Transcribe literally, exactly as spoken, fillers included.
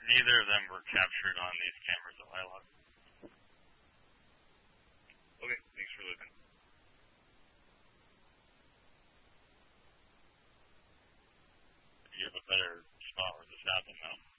Neither of them were captured on these cameras that I logged. Okay, thanks for looking. You have a better spot where this happened now.